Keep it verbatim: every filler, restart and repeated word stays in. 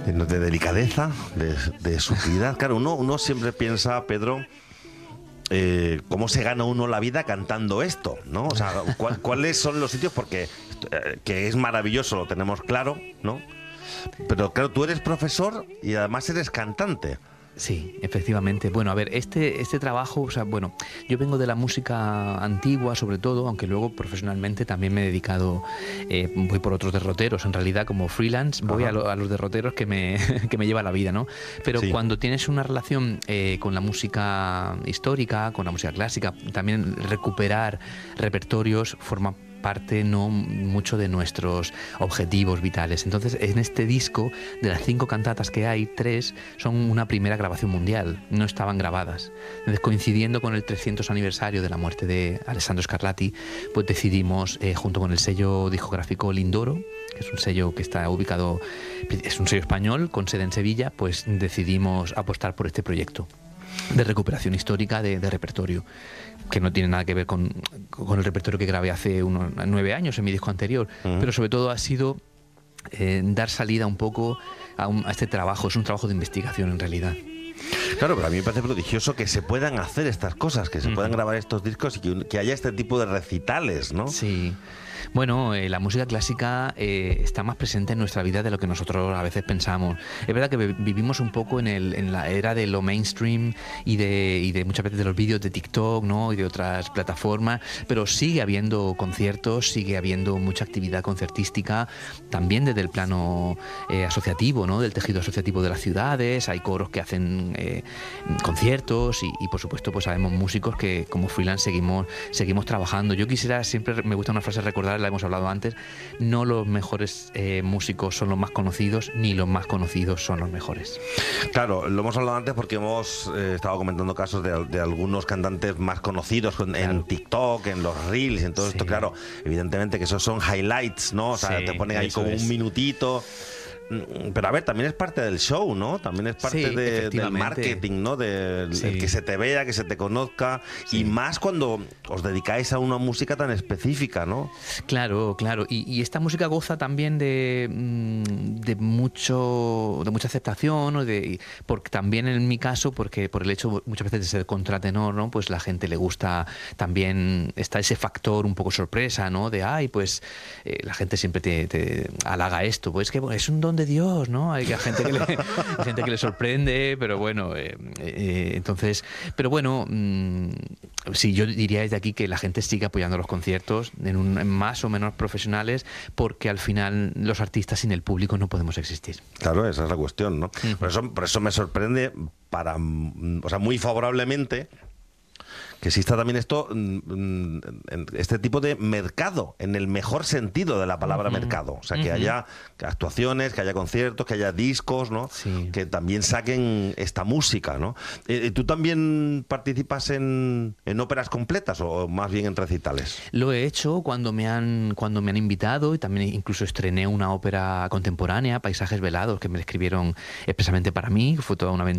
de, de delicadeza, de, de sutilidad. Claro, uno, uno siempre piensa, Pedro, eh, cómo se gana uno la vida cantando esto, ¿no? O sea, ¿cuál, ¿cuáles son los sitios? Porque eh, que es maravilloso, lo tenemos claro, ¿no? Pero claro, tú eres profesor y además eres cantante. Sí, efectivamente. Bueno, a ver, este, este trabajo, o sea, bueno, yo vengo de la música antigua, sobre todo, aunque luego profesionalmente también me he dedicado, eh, voy por otros derroteros, en realidad como freelance, voy a, lo, a los derroteros que me, que me lleva la vida, ¿no? Pero sí, cuando tienes una relación eh, con la música histórica, con la música clásica, también recuperar repertorios forma parte no mucho de nuestros objetivos vitales. Entonces, en este disco, de las cinco cantatas que hay, tres son una primera grabación mundial, no estaban grabadas. Entonces, coincidiendo con el trescientos aniversario de la muerte de Alessandro Scarlatti, pues decidimos, eh, junto con el sello discográfico Lindoro, que es un sello que está ubicado, es un sello español con sede en Sevilla, pues decidimos apostar por este proyecto de recuperación histórica de, de repertorio, que no tiene nada que ver con, con el repertorio que grabé hace unos nueve años en mi disco anterior, uh-huh. pero sobre todo ha sido eh, dar salida un poco a, un, a este trabajo. Es un trabajo de investigación en realidad. Claro, pero a mí me parece prodigioso que se puedan hacer estas cosas, que se uh-huh. puedan grabar estos discos y que, que haya este tipo de recitales, ¿no? Sí. Bueno, eh, la música clásica eh, está más presente en nuestra vida de lo que nosotros a veces pensamos. Es verdad que vivimos un poco en, el, en la era de lo mainstream y de, y de muchas veces de los vídeos de TikTok, ¿no? Y de otras plataformas, pero sigue habiendo conciertos, sigue habiendo mucha actividad concertística, también desde el plano eh, asociativo, ¿no? Del tejido asociativo de las ciudades. Hay coros que hacen eh, conciertos y, y por supuesto pues sabemos músicos que como freelance seguimos, seguimos trabajando. Yo quisiera, siempre me gusta una frase recordar, la hemos hablado antes, no los mejores eh, músicos son los más conocidos, ni los más conocidos son los mejores. Claro, lo hemos hablado antes porque hemos eh, estado comentando casos de, de algunos cantantes más conocidos en, claro. en TikTok, en los Reels, en todo sí. esto, claro, evidentemente que esos son highlights, ¿no? O sea, sí, te ponen ahí como es. un minutito. Pero a ver, también es parte del show, ¿no? También es parte sí, de, del marketing, ¿no? De sí. que se te vea, que se te conozca sí. y más cuando os dedicáis a una música tan específica, ¿no? Claro, claro. Y, y esta música goza también de, de mucho, de mucha aceptación, ¿no? De, porque también en mi caso, porque por el hecho muchas veces de ser contratenor, ¿no? Pues la gente le gusta también, está ese factor un poco sorpresa, ¿no? De ay, pues eh, la gente siempre te, te halaga esto, pues que bueno, es un don de Dios, ¿no? Hay gente que le, hay gente que le sorprende, pero bueno, eh, eh, entonces, pero bueno, mmm, sí, yo diría desde aquí que la gente sigue apoyando los conciertos en, un, en más o menos profesionales, porque al final los artistas sin el público no podemos existir. Claro, esa es la cuestión, ¿no? Uh-huh. Por eso, por eso me sorprende para, o sea, muy favorablemente que exista también esto, este tipo de mercado, en el mejor sentido de la palabra uh-huh. mercado. O sea, que uh-huh. haya actuaciones, que haya conciertos, que haya discos, ¿no? Sí. Que también saquen esta música, ¿no? ¿Tú también participas en, en óperas completas o más bien en recitales? Lo he hecho cuando me han, cuando me han invitado, y también incluso estrené una ópera contemporánea, Paisajes Velados, que me escribieron expresamente para mí, fue toda una aventura.